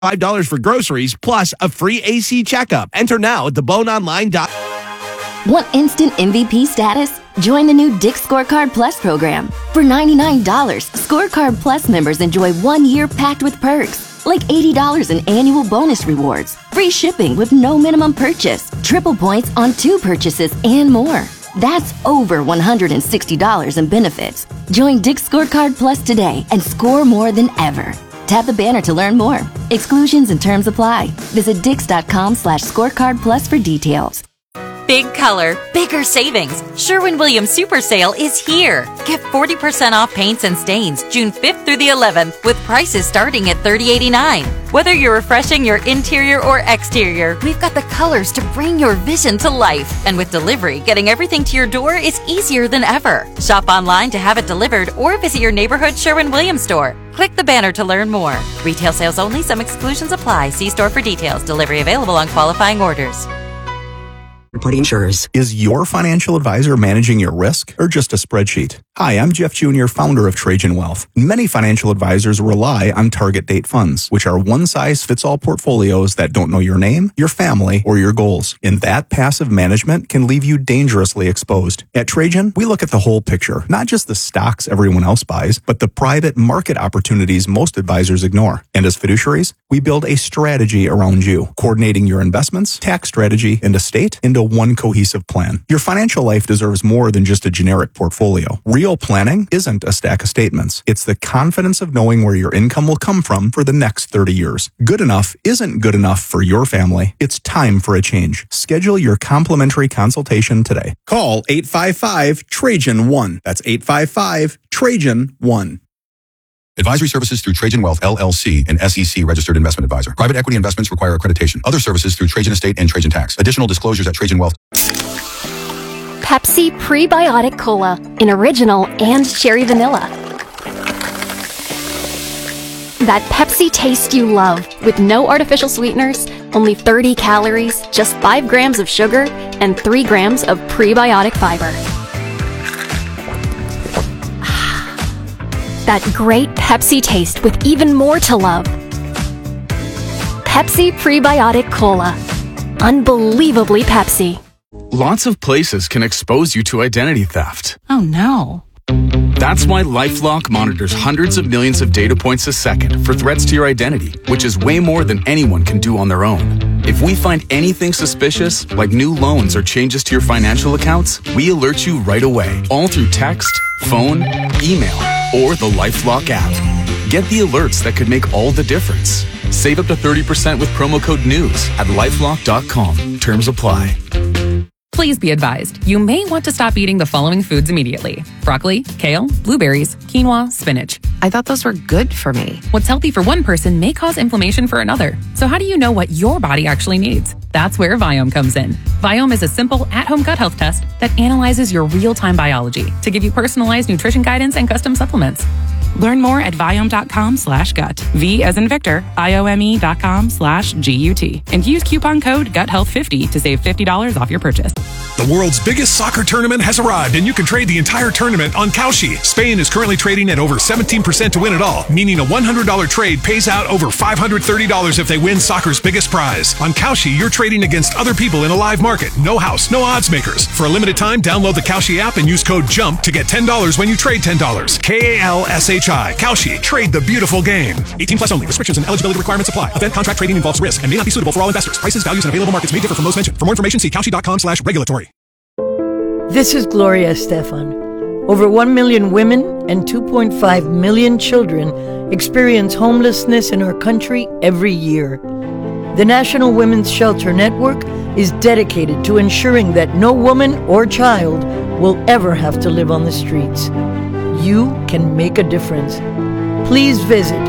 $5 for groceries, plus a free AC checkup. Enter now at theboneonline.com. Want instant MVP status? Join the new Dick's Scorecard Plus program. For $99, Scorecard Plus members enjoy 1 year packed with perks, like $80 in annual bonus rewards, free shipping with no minimum purchase, triple points on 2 purchases, and more. That's over $160 in benefits. Join Dick's Scorecard Plus today and score more than ever. Tap the banner to learn more. Exclusions and terms apply. Visit dix.com/scorecard plus for details. Big color, bigger savings. Sherwin-Williams Super Sale is here. Get 40% off paints and stains June 5th through the 11th with prices starting at $30.89. Whether you're refreshing your interior or exterior, we've got the colors to bring your vision to life. And with delivery, getting everything to your door is easier than ever. Shop online to have it delivered or visit your neighborhood Sherwin-Williams store. Click the banner to learn more. Retail sales only. Some exclusions apply. See store for details. Delivery available on qualifying orders. Party insurers. Is your financial advisor managing your risk or just a spreadsheet? Hi, I'm Jeff Jr., founder of Trajan Wealth. Many financial advisors rely on target date funds, which are one-size-fits-all portfolios that don't know your name, your family, or your goals. And that passive management can leave you dangerously exposed. At Trajan, we look at the whole picture, not just the stocks everyone else buys, but the private market opportunities most advisors ignore. And as fiduciaries, we build a strategy around you, coordinating your investments, tax strategy, and estate into one cohesive plan. Your financial life deserves more than just a generic portfolio. Real planning isn't a stack of statements. It's the confidence of knowing where your income will come from for the next 30 years. Good enough isn't good enough for your family. It's time for a change. Schedule your complimentary consultation today. Call 855-TRAJAN-1. That's 855-TRAJAN-1. Advisory services through Trajan Wealth, LLC, an SEC registered investment advisor. Private equity investments require accreditation. Other services through Trajan Estate and Trajan Tax. Additional disclosures at Trajan Wealth. Pepsi Prebiotic Cola in original and cherry vanilla. That Pepsi taste you love with no artificial sweeteners, only 30 calories, just 5 grams of sugar, and 3 grams of prebiotic fiber. That great Pepsi taste with even more to love. Pepsi Prebiotic Cola. Unbelievably Pepsi. Lots of places can expose you to identity theft. Oh no. That's why LifeLock monitors hundreds of millions of data points a second for threats to your identity, which is way more than anyone can do on their own. If we find anything suspicious, like new loans or changes to your financial accounts, we alert you right away, all through text, phone, email, or the LifeLock app. Get the alerts that could make all the difference. Save up to 30% with promo code NEWS at lifelock.com. Terms apply. Please be advised, you may want to stop eating the following foods immediately. Broccoli, kale, blueberries, quinoa, spinach. I thought those were good for me. What's healthy for one person may cause inflammation for another. So how do you know what your body actually needs? That's where Viome comes in. Viome is a simple at-home gut health test that analyzes your real-time biology to give you personalized nutrition guidance and custom supplements. Learn more at Viome.com/gut. V as in Victor, IOME.com/GUT. And use coupon code GUTHEALTH50 to save $50 off your purchase. The world's biggest soccer tournament has arrived, and you can trade the entire tournament on Kalshi. Spain is currently trading at over 17% to win it all, meaning a $100 trade pays out over $530 if they win soccer's biggest prize. On Kalshi, you're trading against other people in a live market. No house, no odds makers. For a limited time, download the Kalshi app and use code JUMP to get $10 when you trade $10. KALSHI. Kalshi. Trade the beautiful game. 18 plus only. Restrictions and eligibility requirements apply. Event contract trading involves risk and may not be suitable for all investors. Prices, values, and available markets may differ from those mentioned. For more information, see Kalshi.com/regulatory. This is Gloria Estefan. Over 1 million women and 2.5 million children experience homelessness in our country every year. The National Women's Shelter Network is dedicated to ensuring that no woman or child will ever have to live on the streets. You can make a difference. Please visit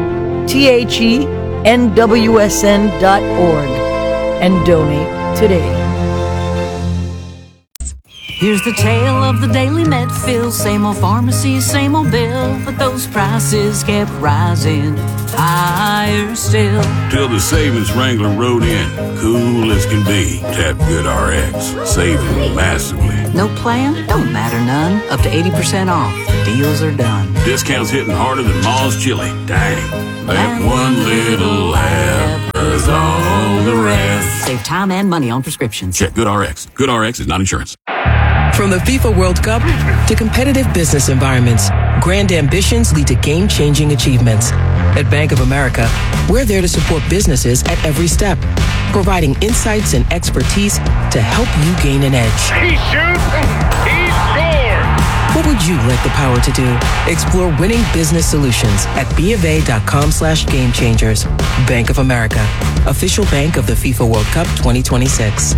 thenwsn.org and donate today. Here's the tale of the daily Medfill. Same old pharmacy, same old bill, but those prices kept rising higher still. Till the savings wrangler rode in, cool as can be. Tap GoodRx, saving massively. No plan? Don't matter none. Up to 80% off. The deals are done. Discounts hitting harder than Ma's chili. Dang, that one little hampers all the rest. Save time and money on prescriptions. Check GoodRx. GoodRx is not insurance. From the FIFA World Cup to competitive business environments, grand ambitions lead to game-changing achievements. At Bank of America, we're there to support businesses at every step, providing insights and expertise to help you gain an edge. He shoots, he scores! What would you like the power to do? Explore winning business solutions at BofA.com/gamechangers. Bank of America, official bank of the FIFA World Cup 2026.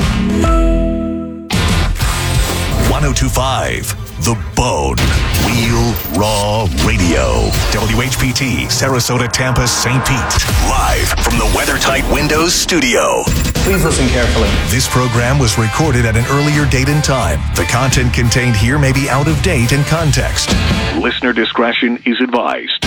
1025 The Bone. Real Raw Radio. WHPT, Sarasota, Tampa, St. Pete. Live from the WeatherTight Windows studio. Please listen carefully. This program was recorded at an earlier date and time. The content contained here may be out of date in context. Listener discretion is advised.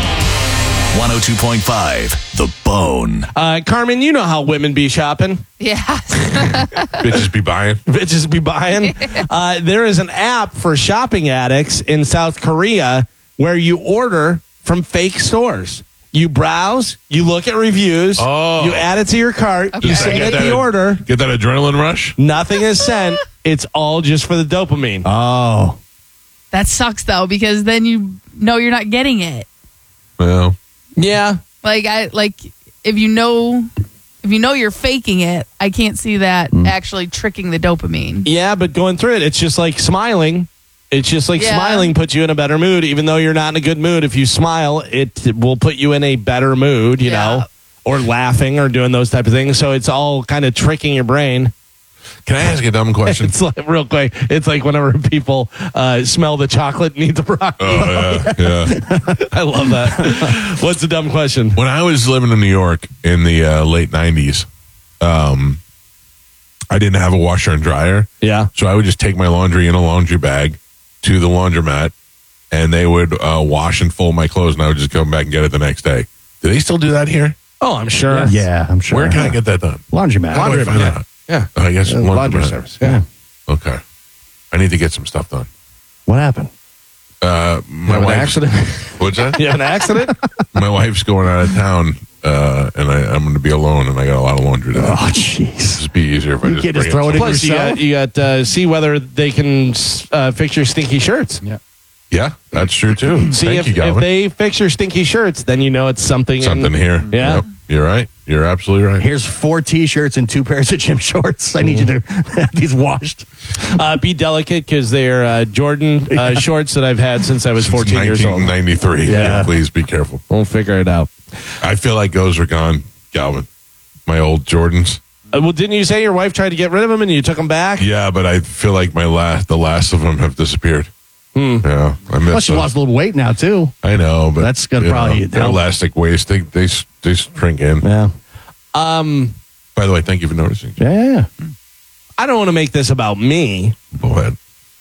102.5 The Bone. Carmen, you know how women be shopping. Yeah. Bitches be buying. Bitches be buying. There is an app for shopping addicts in South Korea where you order from fake stores. You browse, you look at reviews, you add it to your cart, you submit the order. Get that adrenaline rush? Nothing is sent. It's all just for the dopamine. Oh. That sucks, though, because then you know you're not getting it. Well. Yeah. If you know you're faking it, I can't see that actually tricking the dopamine. Yeah, but going through it, it's just like smiling. It's just like smiling puts you in a better mood. Even though you're not in a good mood, if you smile, it will put you in a better mood, you know, or laughing or doing those type of things. So it's all kind of tricking your brain. Can I ask a dumb question? It's like, real quick. It's like whenever people smell the chocolate and eat the broccoli. Oh, yeah. I love that. What's the dumb question? When I was living in New York in the late 90s, I didn't have a washer and dryer. Yeah. So I would just take my laundry in a laundry bag to the laundromat, and they would wash and fold my clothes, and I would just come back and get it the next day. Do they still do that here? Oh, I'm sure. Yeah, I'm sure. Where can I get that done? Laundromat. Laundromat. Yeah. I guess laundry service. Yeah. Okay. I need to get some stuff done. What happened? My an wife's- accident? What's that? You have an accident? My wife's going out of town, and I'm going to be alone, and I got a lot of laundry to do. Oh, jeez. It'd be easier if I just can't bring just throw it in Plus, yourself? you got see whether they can fix your stinky shirts. Yeah, that's true, too. See, Thank you, if Galvin. they fix your stinky shirts, then you know it's something. Something here. Yeah. Yep. You're right. You're absolutely right. Here's 4 T-shirts and 2 pairs of gym shorts. I need you to have these washed. Be delicate because they're Jordan shorts that I've had since I was 14 years old. 1993. Yeah. Please be careful. We'll figure it out. I feel like those are gone, Galvin. My old Jordans. Well, didn't you say your wife tried to get rid of them and you took them back? Yeah, but I feel like the last of them have disappeared. Yeah, I miss Plus, you those. lost a little weight now, too. I know, but That's gonna you probably know, they're help. elastic waist. They shrink in. Yeah. By the way, thank you for noticing. Yeah. I don't want to make this about me, Go ahead.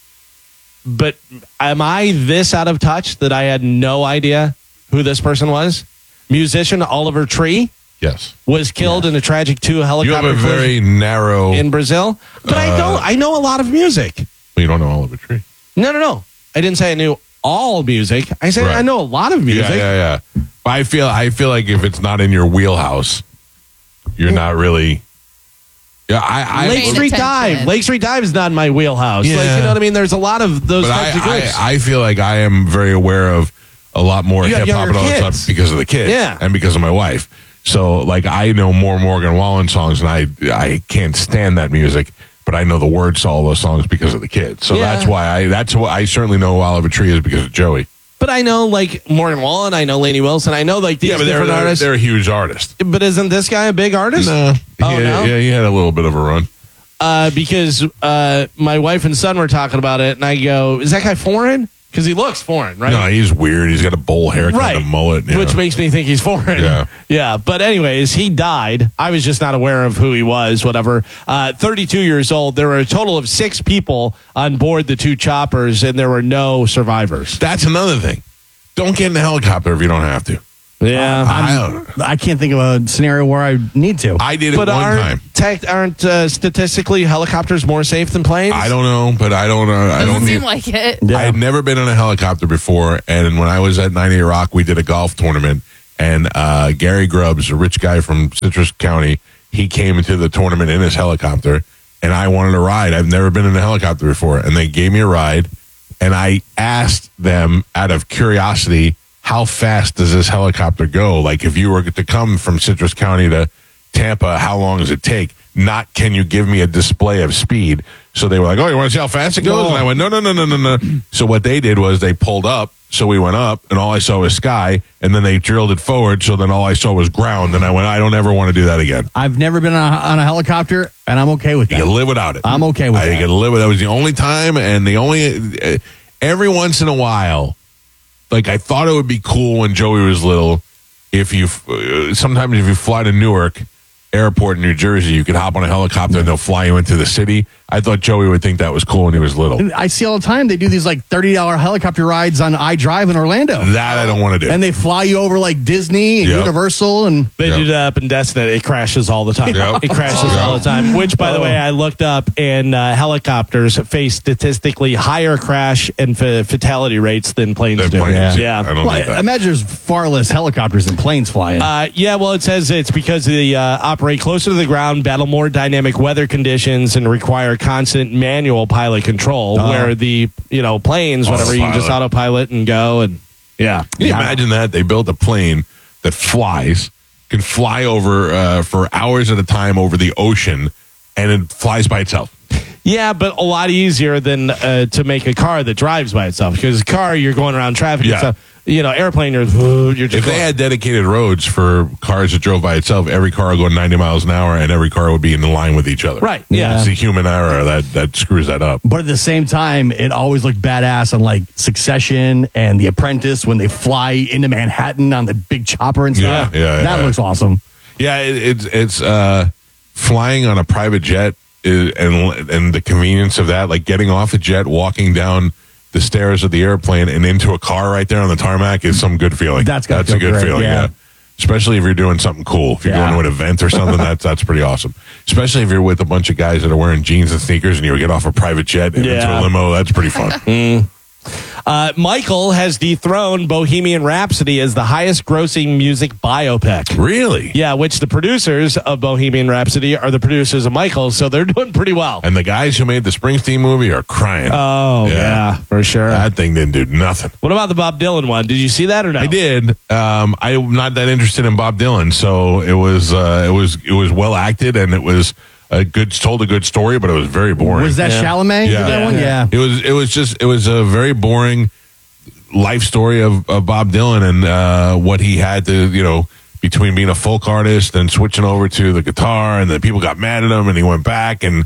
but am I this out of touch that I had no idea who this person was? Musician Oliver Tree Yes. was killed in a tragic You helicopter have a very collision narrow. in Brazil. But I know a lot of music. You don't know Oliver Tree. No. I didn't say I knew all music. I said Right. I know a lot of music. Yeah. I feel like if it's not in your wheelhouse, you're not really. Yeah, I Lake Street Dive. Lake Street Dive is not in my wheelhouse. Yeah. Like, you know what I mean? There's a lot of those But types of groups. I feel like I am very aware of a lot more You have hip hop and all younger that kids. stuff because of the kids, Yeah. and because of my wife. So, like, I know more Morgan Wallen songs, and I can't stand that music, but I know the words to all those songs because of the kids. So Yeah. that's why I certainly know who Oliver Tree is because of Joey. But I know like Morgan Wallen, I know Lainey Wilson, I know like these But different artists. they're a huge artist. But isn't this guy a big artist? No, Oh, no? Yeah, he had a little bit of a run. Because my wife and son were talking about it, and I go, "Is that guy foreign?" Because he looks foreign, right? No, he's weird. He's got a bowl haircut and a mullet. Which makes me think he's foreign. Yeah. Yeah. But anyways, he died. I was just not aware of who he was, whatever. 32 years old. There were a total of 6 people on board the 2 choppers, and there were no survivors. That's another thing. Don't get in a helicopter if you don't have to. Yeah. I can't think of a scenario where I need to. I did it one time. Aren't statistically helicopters more safe than planes? I don't know, but I don't know. Doesn't seem like it. I had never been in a helicopter before, and when I was at 98 Rock, we did a golf tournament, and Gary Grubbs, a rich guy from Citrus County, he came into the tournament in his helicopter, and I wanted a ride. I've never been in a helicopter before, and they gave me a ride, and I asked them out of curiosity, how fast does this helicopter go? Like, if you were to come from Citrus County to Tampa, how long does it take? Not, can you give me a display of speed? So they were like, oh, you want to see how fast it goes? And I went, no. So what they did was they pulled up. So we went up, and all I saw was sky, and then they drilled it forward, so then all I saw was ground, and I went, I don't ever want to do that again. I've never been on a helicopter, and I'm okay with that. You can live without it. I'm okay with that. You can live with it. That was the only time, and the only, every once in a while, like, I thought it would be cool when Joey was little, if you, sometimes if you fly to Newark Airport in New Jersey, you could hop on a helicopter and they'll fly you into the city. I thought Joey would think that was cool when he was little. And I see all the time they do these like $30 helicopter rides on iDrive in Orlando. That I don't want to do. And they fly you over like Disney and Universal, and they do that up in Destin. It crashes all the time. Yep. It crashes all the time. Which, by the way, I looked up, and helicopters face statistically higher crash and fatality rates than planes do. Yeah. I don't think that. Imagine there's far less helicopters than planes flying. Yeah, well, it says it's because they operate closer to the ground, battle more dynamic weather conditions, and require constant manual pilot control. Where the planes, whatever, you can just autopilot and go. And Can you imagine that they built a plane that can fly over for hours at a time over the ocean, and it flies by itself. Yeah, but a lot easier than to make a car that drives by itself. Because a car, you're going around traffic and stuff. Airplane, you're just if they had dedicated roads for cars that drove by itself, every car would go 90 miles an hour, and every car would be in line with each other. Right. Yeah. It's the human error that screws that up. But at the same time, it always looked badass on like Succession and The Apprentice when they fly into Manhattan on the big chopper and stuff. That looks awesome. Yeah, it's flying on a private jet and the convenience of that, like getting off a jet, walking down the stairs of the airplane and into a car right there on the tarmac is some good feeling. That's a good great, feeling. Yeah. Especially if you're doing something cool. If you're going to an event or something, that's pretty awesome. Especially if you're with a bunch of guys that are wearing jeans and sneakers and you get off a private jet and into a limo, that's pretty fun. Michael has dethroned Bohemian Rhapsody as the highest grossing music biopic. Really? Yeah, which the producers of Bohemian Rhapsody are the producers of Michael, so they're doing pretty well. And the guys who made the Springsteen movie are crying. Oh, yeah, for sure. That thing didn't do nothing. What about the Bob Dylan one? Did you see that or no? I did. I'm not that interested in Bob Dylan, so it was well acted, and it was told a good story, but it was very boring. Was that Chalamet? Yeah. That one? Yeah. It was a very boring life story of Bob Dylan and what he had to, between being a folk artist and switching over to the guitar, and then people got mad at him and he went back, and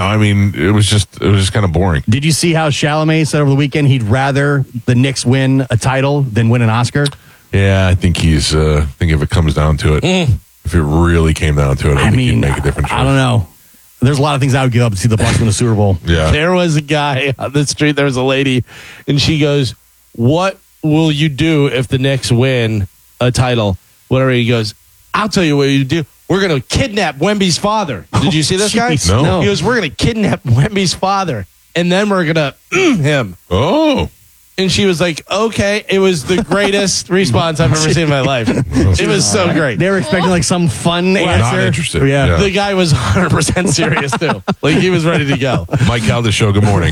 it was just kind of boring. Did you see how Chalamet said over the weekend he'd rather the Knicks win a title than win an Oscar? Yeah, I think if it comes down to it, if it really came down to it, I think he'd make a different choice. I don't know. There's a lot of things I would give up to see the Bucks win the Super Bowl. Yeah. There was a guy on the street, there was a lady, and she goes, "What will you do if the Knicks win a title?" Whatever. He goes, "I'll tell you what you do. We're going to kidnap Wemby's father." Did you see this guy? No. He goes, "We're going to kidnap Wemby's father, and then we're going to him." Oh. And she was like, "Okay." It was the greatest response I've ever seen in my life. It was so great. They were expecting like some fun answer. Not interested. Yeah. The guy was 100% serious too. Like he was ready to go. Mike Calda Show, good morning.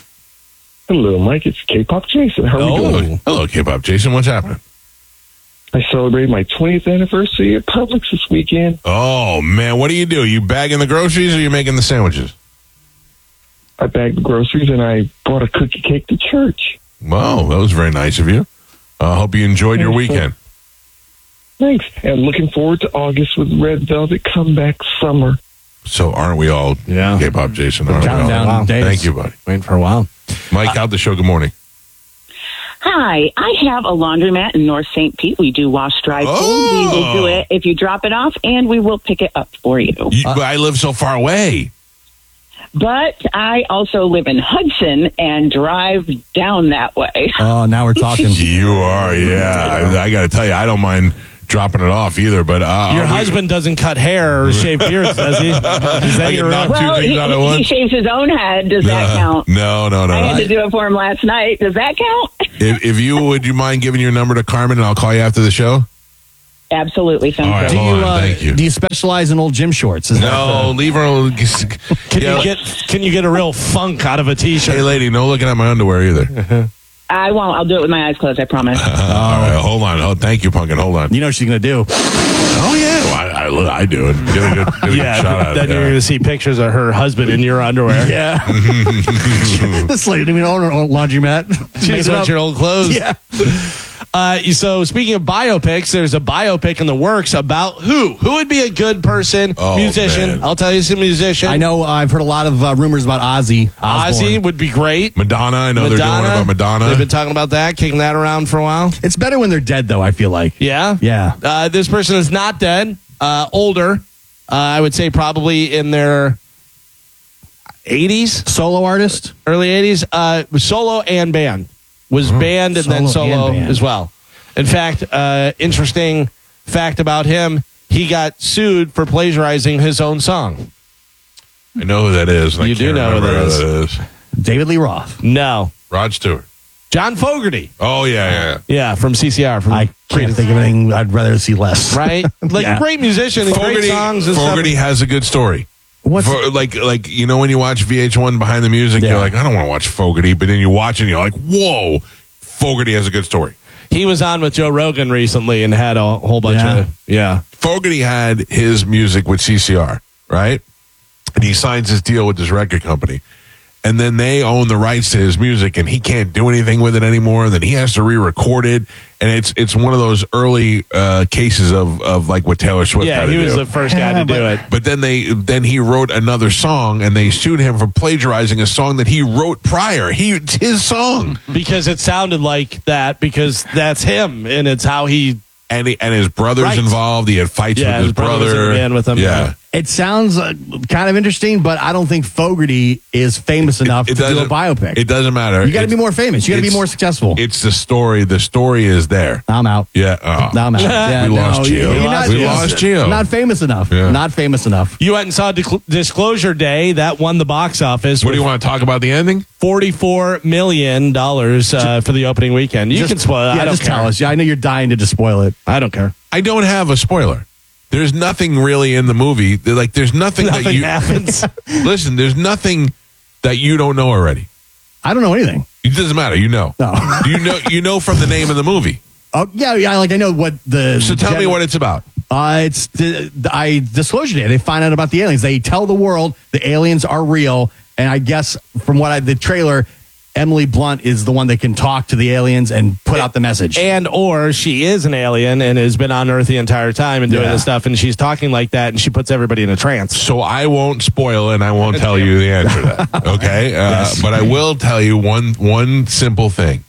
Hello, Mike. It's K-Pop Jason. How are you doing? Hello, K-Pop Jason. What's happening? I celebrated my 20th anniversary at Publix this weekend. Oh, man. What do? You bagging the groceries or you making the sandwiches? I bagged the groceries and I brought a cookie cake to church. Wow, that was very nice of you. I hope you enjoyed your weekend. Thanks. And looking forward to August with Red Velvet Comeback Summer. So aren't we all? Yeah. K-Pop Jason, aren't we all? Countdown days. Thank you, buddy. Waiting for a while. Mike, out the show. Good morning. Hi, I have a laundromat in North St. Pete. We do wash, dry, fold. We will do it if you drop it off, and we will pick it up for you. I live so far away. But I also live in Hudson and drive down that way. Oh, now we're talking. You are, yeah. I got to tell you, I don't mind dropping it off either. But your husband doesn't cut hair or shave beards, does he? Is that your he shaves his own head. Does that count? No. I had to do it for him last night. Does that count? If you would you mind giving your number to Carmen, and I'll call you after the show? Absolutely. All right, thank you. Do you specialize in old gym shorts? No, leave her alone. Can you get a real funk out of a t-shirt? Hey, lady, no looking at my underwear either. I won't. I'll do it with my eyes closed. I promise. All right, hold on. Oh, thank you, Pumpkin. Hold on. You know what she's going to do. Oh, yeah. Well, I do it. Get a good shot at it. Then you're going to see pictures of her husband in your underwear. Yeah. This lady didn't even own her own laundromat. She's got your old clothes. Yeah. So speaking of biopics, there's a biopic in the works about who would be a good person, musician. Man. I'll tell you some musician. I know I've heard a lot of rumors about Ozzy Osbourne. Ozzy would be great. Madonna, I know they're doing about Madonna. They've been talking about that, kicking that around for a while. It's better when they're dead, though, I feel like. Yeah? Yeah. This person is not dead. Older. I would say probably in their 80s. Solo artist? Early 80s. Solo and band. Was band and then solo as well. In fact, interesting fact about him, he got sued for plagiarizing his own song. I know who that is. You do know who that is. David Lee Roth. No. Rod Stewart. John Fogerty. Oh, yeah. Yeah, from CCR. I can't think of anything I'd rather see less. Right? Great musician and great songs. And Fogerty has a good story. Like you know when you watch VH1 Behind the Music, you're like, I don't want to watch Fogerty, but then you watch it and you're like, whoa, Fogerty has a good story. He was on with Joe Rogan recently and had a whole bunch of Fogerty had his music with CCR, right? And he signs his deal with this record company. And then they own the rights to his music, and he can't do anything with it anymore. And then he has to re-record it, and it's one of those early cases of like what Taylor Swift. Yeah, he was the first guy to do it. But then he wrote another song, and they sued him for plagiarizing a song that he wrote prior. It's his song because it sounded like that because that's him, and it's how he. And his brother's involved. He had fights with his brother. Was in the band with him. Yeah. It sounds kind of interesting, but I don't think Fogerty is famous enough to do a biopic. It doesn't matter. You got to be more famous. You got to be more successful. It's the story. The story is there. I'm out. Yeah. I'm out. Yeah, we lost Gio. We lost Gio. Not famous enough. Yeah. Not famous enough. You went and saw Disclosure Day. That won the box office. What do you want to talk about the ending? $44 million for the opening weekend. You can spoil it. Yeah, just tell us. Yeah, I know you're dying to just spoil it. I don't care. I don't have a spoiler. There's nothing really in the movie. There's nothing that you happens. Listen, there's nothing that you don't know already. I don't know anything. It doesn't matter. You know. No. You know from the name of the movie. Oh yeah. I know what the. So tell me what it's about. It's Disclosure Day. They find out about the aliens. They tell the world the aliens are real, and I guess from the trailer, Emily Blunt is the one that can talk to the aliens and put out the message. Or she is an alien and has been on Earth the entire time and doing this stuff, and she's talking like that, and she puts everybody in a trance. So I won't spoil and I won't tell you the answer to that. Okay? Yes. But I will tell you one simple thing.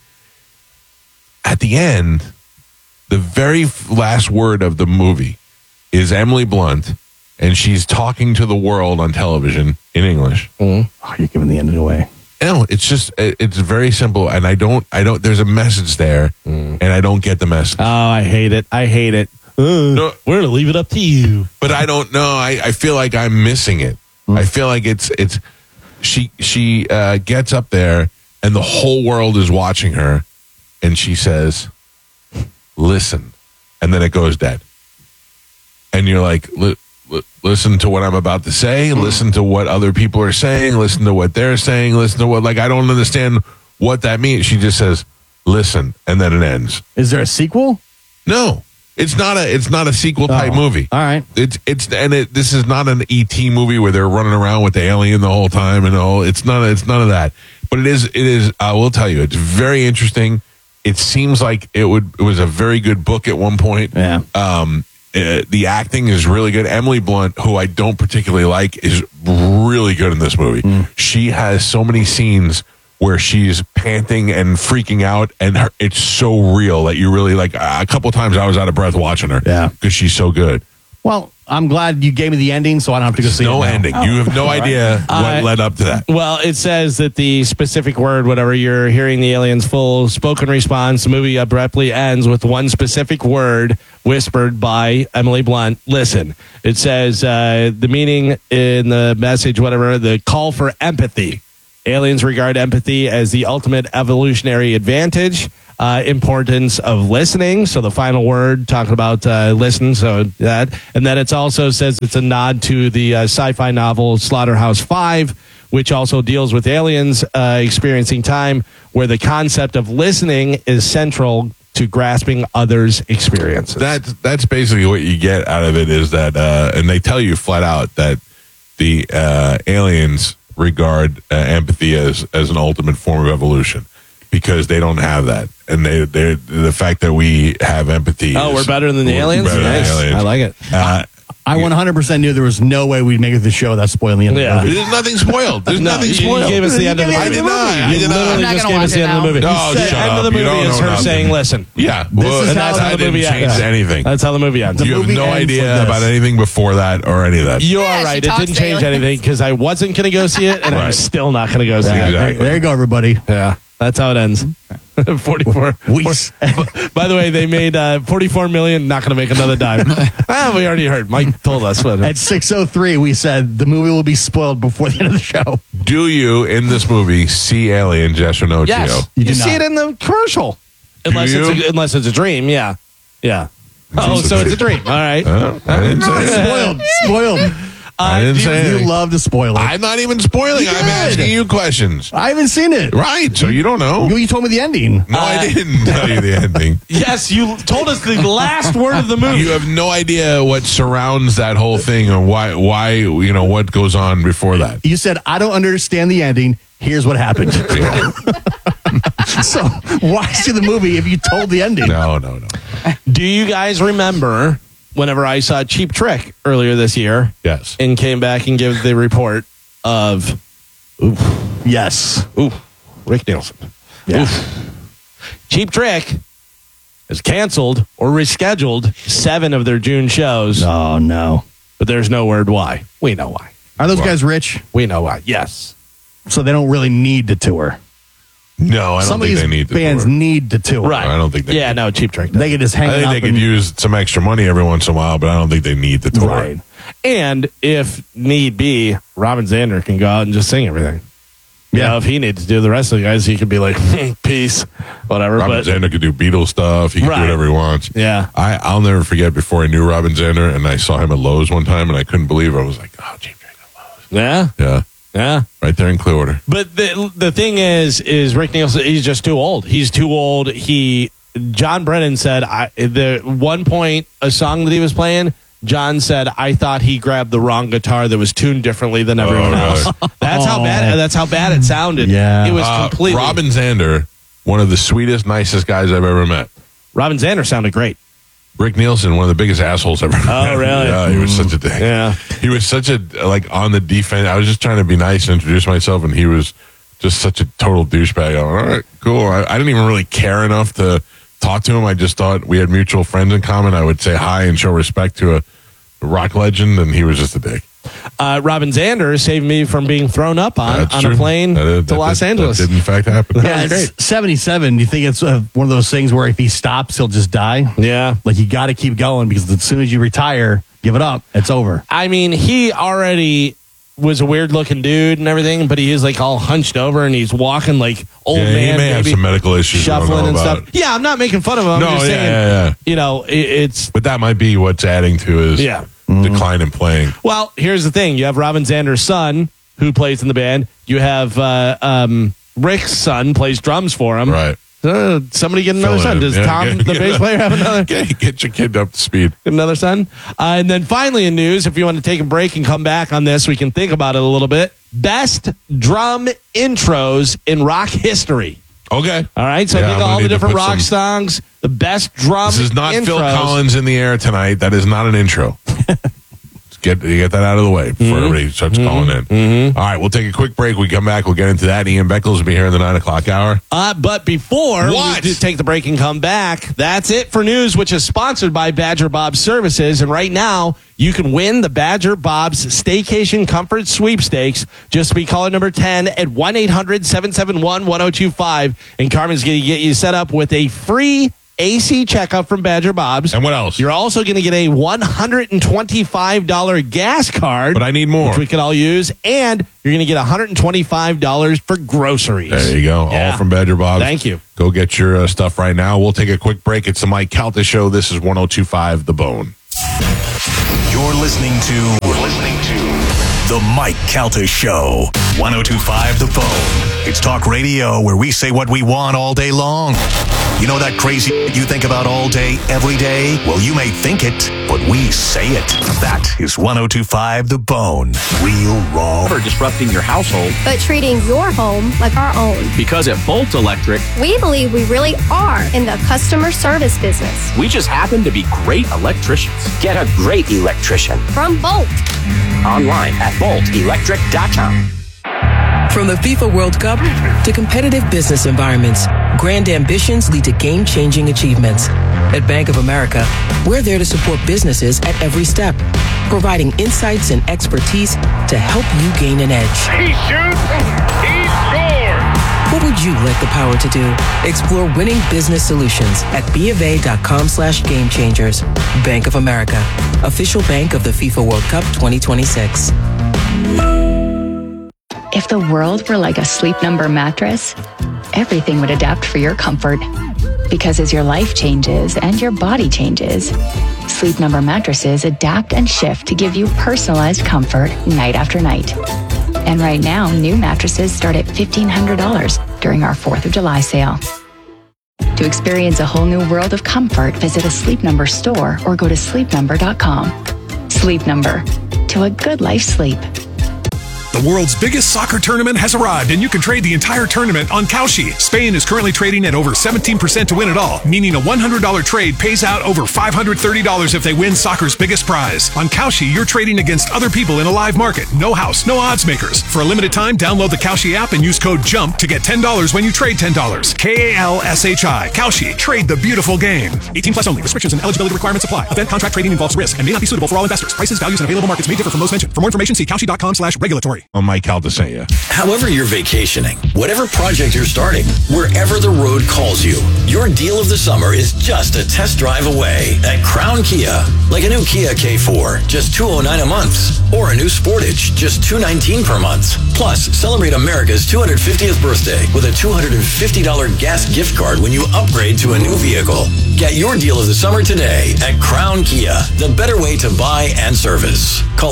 At the end, the very last word of the movie is Emily Blunt, and she's talking to the world on television in English. Oh, you're giving the ending away. No, it's very simple, and I don't, there's a message there, and I don't get the message. Oh, I hate it. No, we're going to leave it up to you. But I don't know. I feel like I'm missing it. I feel like she gets up there, and the whole world is watching her, and she says, listen, and then it goes dead. And you're like, listen to what I'm about to say. Listen to what other people are saying. Listen to what they're saying. Listen to what, I don't understand what that means. She just says, listen, and then it ends. Is there a sequel? No, it's not a sequel type movie. All right. This is not an E.T. movie where they're running around with the alien the whole time and all. It's none of that. But it is. I will tell you, it's very interesting. It seems like it was a very good book at one point. Yeah. The acting is really good. Emily Blunt, who I don't particularly like, is really good in this movie. She has so many scenes where she's panting and freaking out, and it's so real that you really like. A couple times I was out of breath watching her. Yeah, because she's so good. Well, I'm glad you gave me the ending, so I don't have to go see it. No now. ending. You have no idea what led up to that. Well, it says that the specific word, whatever you're hearing the alien's full spoken response, the movie abruptly ends with one specific word whispered by Emily Blunt. Listen, it says the meaning in the message, whatever, the call for empathy. Aliens regard empathy as the ultimate evolutionary advantage. Importance of listening. So the final word talking about listen. So that, and then it also says it's a nod to the sci-fi novel Slaughterhouse-5, which also deals with aliens experiencing time, where the concept of listening is central to grasping others' experiences. That's basically what you get out of it, is that, and they tell you flat out that the aliens regard empathy as an ultimate form of evolution, because they don't have that, and they the fact that we have empathy. We're better than the aliens. Nice. I like it. I 100% knew there was no way we'd make it to the show without spoiling the end of the movie. There's nothing spoiled. There's nothing spoiled. You gave us the end of the movie. I did not. You literally just gave us the end of the movie. No, The end of the movie is her saying, listen. Yeah. And that's how the movie ends. Change anything. That's how the movie ends. You have no idea about anything before that or any of that. You are right. It didn't change anything, because I wasn't going to go see it, and I'm still not going to go see it. Exactly. There you go, everybody. Yeah. That's how it ends. 44 weeks. By the way, they made 44 million. Not going to make another dime. We already heard. Mike told us. At 6:03, we said the movie will be spoiled before the end of the show. Do you in this movie see aliens? Yes or no, Yes. Gio? You see it in the commercial. Unless it's a dream. Yeah. Oh, so it's a dream. All right. I didn't say it. Spoiled. I didn't say You anything. love to spoil it. I'm not even spoiling. I'm asking you questions. I haven't seen it. Right, so you don't know. You told me the ending. No, I didn't tell you the ending. Yes, you told us the last word of the movie. You have no idea what surrounds that whole thing, and why you know what goes on before that. You said, I don't understand the ending. Here's what happened. So why see the movie if you told the ending? No. Do you guys remember whenever I saw Cheap Trick earlier this year? Yes. And came back and gave the report of, Rick Nielsen. Yeah. Cheap Trick has canceled or rescheduled 7 of their June shows. Oh, no. But there's no word why. We know why. Are those guys rich? We know why. Yes. So they don't really need to tour. No, I don't think they need to bands tour. need to tour. Right. I don't think they Yeah, no, Cheap Trick. They could just hang I out. think they could use some extra money every once in a while, but I don't think they need to tour. Right. And if need be, Robin Zander can go out and just sing everything. You know, if he needs to do the rest of the guys, he could be like, peace, whatever. Robin Zander could do Beatles stuff. He can do whatever he wants. Yeah. I'll never forget before I knew Robin Zander, and I saw him at Lowe's one time, and I couldn't believe it. I was like, oh, Cheap Trick at Lowe's. Yeah. Yeah. Yeah. Right there in Clearwater. But the thing is Rick Nielsen, he's just too old. He's too old. John Brennan said, the one point, a song that he was playing, John said, I thought he grabbed the wrong guitar that was tuned differently than everyone else. That's how bad it sounded. Yeah. It was completely. Robin Zander, one of the sweetest, nicest guys I've ever met. Robin Zander sounded great. Rick Nielsen, one of the biggest assholes I've ever met. Oh, really? Yeah, he was such a dick. Yeah. He was such a, on the defense. I was just trying to be nice and introduce myself, and he was just such a total douchebag. All right, cool. I didn't even really care enough to talk to him. I just thought we had mutual friends in common. I would say hi and show respect to a rock legend, and he was just a dick. Robin Zander saved me from being thrown up on a plane to Los Angeles. That did, in fact, happen. Yeah, it's 77. Do you think it's one of those things where if he stops, he'll just die? Yeah. Like, you got to keep going, because as soon as you retire, give it up, it's over. I mean, he already was a weird looking dude and everything, but he is like all hunched over and he's walking like old man. He may have some medical issues. Shuffling and about. stuff. Yeah, I'm not making fun of him. I'm No, just saying, yeah. you know, it's. But that might be what's adding to his decline in playing. Well, here's the thing. You have Robin Zander's son who plays in the band. You have Rick's son plays drums for him. Right. Somebody get another son. Does Tom, the bass player, have another? Get your kid up to speed. Another son. And then finally in news, if you want to take a break and come back on this, we can think about it a little bit. Best drum intros in rock history. Okay. All right. So I think all the different rock songs, the best drum This is not intros. Phil Collins in the air tonight. That is not an intro. get that out of the way before everybody starts calling in. All right, we'll take a quick break. We come back, we'll get into that. Ian Beckles will be here in the 9 o'clock hour. But before we do take the break and come back, that's it for news, which is sponsored by Badger Bob's Services. And right now, you can win the Badger Bob's Staycation Comfort Sweepstakes. Just be caller number 10 at 1-800-771-1025. And Carmen's going to get you set up with a free AC checkup from Badger Bob's. And what else? You're also going to get a $125 gas card. But I need more. Which we can all use. And you're going to get $125 for groceries. There you go. Yeah. All from Badger Bob's. Thank you. Go get your stuff right now. We'll take a quick break. It's the Mike Calta Show. This is 102.5 The Bone. You're listening to The Mike Calta Show. 102.5 The Bone. It's talk radio where we say what we want all day long. You know that crazy you think about all day, every day? Well, you may think it, but we say it. That is 102.5 The Bone. Real, raw. For disrupting your household. But treating your home like our own. Because at Bolt Electric, we believe we really are in the customer service business. We just happen to be great electricians. Get a great electrician. From Bolt. Online at boltelectric.com. From the FIFA World Cup to competitive business environments, grand ambitions lead to game-changing achievements. At Bank of America, we're there to support businesses at every step, providing insights and expertise to help you gain an edge. He shoots, he scores! What would you like the power to do? Explore winning business solutions at BofA.com/gamechangers. Bank of America, official bank of the FIFA World Cup 2026. If the world were like a Sleep Number mattress, everything would adapt for your comfort. Because as your life changes and your body changes, Sleep Number mattresses adapt and shift to give you personalized comfort night after night. And right now, new mattresses start at $1,500 during our 4th of July sale. To experience a whole new world of comfort, visit a Sleep Number store or go to sleepnumber.com. Sleep Number. To a good life sleep. The world's biggest soccer tournament has arrived, and you can trade the entire tournament on Kalshi. Spain is currently trading at over 17% to win it all, meaning a $100 trade pays out over $530 if they win soccer's biggest prize. On Kalshi, you're trading against other people in a live market. No house, no odds makers. For a limited time, download the Kalshi app and use code JUMP to get $10 when you trade $10. Kalshi. Kalshi. Trade the beautiful game. 18 plus only. Restrictions and eligibility requirements apply. Event contract trading involves risk and may not be suitable for all investors. Prices, values, and available markets may differ from those mentioned. For more information, see Kalshi.com/regulatory. On Mike Calta say ya. However you're vacationing, whatever project you're starting, wherever the road calls you, your deal of the summer is just a test drive away at Crown Kia. Like a new Kia K4, just $209 a month, or a new Sportage, just $219 per month. Plus, celebrate America's 250th birthday with a $250 gas gift card when you upgrade to a new vehicle. Get your deal of the summer today at Crown Kia, the better way to buy and service. Call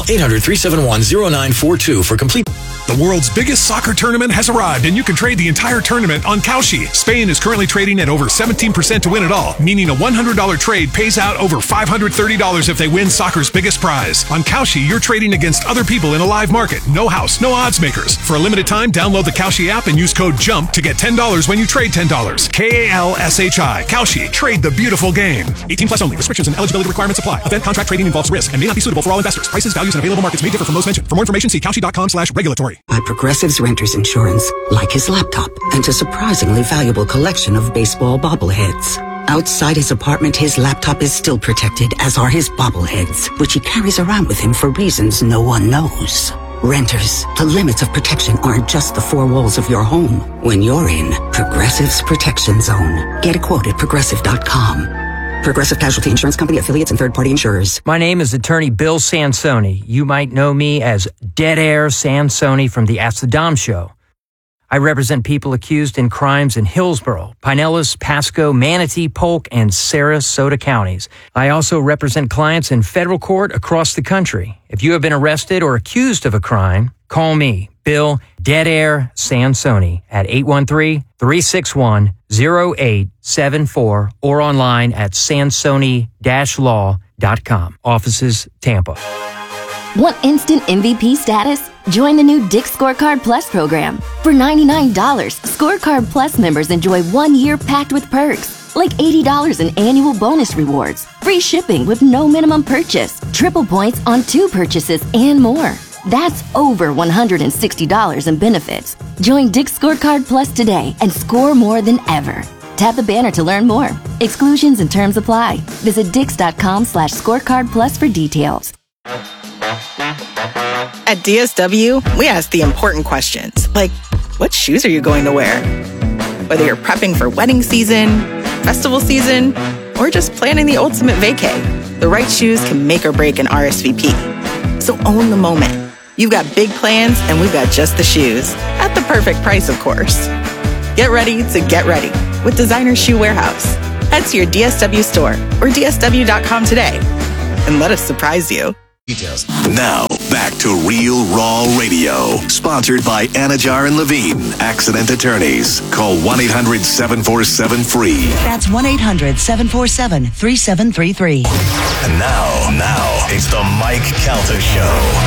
800-371-0942 for complete. The world's biggest soccer tournament has arrived, and you can trade the entire tournament on Kalshi. Spain is currently trading at over 17% to win it all, meaning a $100 trade pays out over $530 if they win soccer's biggest prize. On Kalshi, you're trading against other people in a live market. No house, no odds makers. For a limited time, download the Kalshi app and use code JUMP to get $10 when you trade $10. Kalshi. Kalshi. Trade the beautiful game. 18 plus only. Restrictions and eligibility requirements apply. Event contract trading involves risk and may not be suitable for all investors. Prices, values, and available markets may differ from those mentioned. For more information, see Kalshi.com/regulatory. By Progressive's renter's insurance, like his laptop, and a surprisingly valuable collection of baseball bobbleheads. Outside his apartment, his laptop is still protected, as are his bobbleheads, which he carries around with him for reasons no one knows. Renters, the limits of protection aren't just the four walls of your home. When you're in Progressive's Protection Zone, get a quote at Progressive.com. Progressive Casualty Insurance Company, affiliates, and third-party insurers. My name is attorney Bill Sansoni. You might know me as Dead Air Sansoni from the Ask the Dom Show. I represent people accused in crimes in Hillsborough, Pinellas, Pasco, Manatee, Polk, and Sarasota counties. I also represent clients in federal court across the country. If you have been arrested or accused of a crime, call me, Bill Dead Air Sansoni, at 813-361-0874 or online at sansoni-law.com. Offices, Tampa. Want instant MVP status? Join the new Dick Scorecard Plus program. For $99, Scorecard Plus members enjoy 1 year packed with perks, like $80 in annual bonus rewards, free shipping with no minimum purchase, triple points on 2 purchases, and more. That's over $160 in benefits. Join Dick's Scorecard Plus today and score more than ever. Tap the banner to learn more. Exclusions and terms apply. Visit Dix.com/scorecard plus for details. At DSW, we ask the important questions, like, what shoes are you going to wear? Whether you're prepping for wedding season, festival season, or just planning the ultimate vacay, the right shoes can make or break an RSVP. So own the moment. You've got big plans, and we've got just the shoes. At the perfect price, of course. Get ready to get ready with Designer Shoe Warehouse. Head to your DSW store or DSW.com today and let us surprise you. Details. Now, back to Real Raw Radio. Sponsored by Anajar and Levine, Accident Attorneys. Call 1-800-747-FREE. That's 1-800-747-3733. And now, it's the Mike Calta Show.